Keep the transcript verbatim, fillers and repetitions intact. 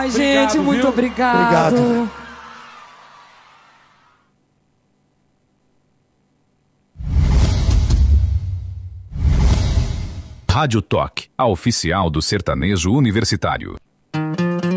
Ai, gente, Obrigado, muito viu? obrigado. Obrigado. Rádio Toque, a oficial do sertanejo universitário.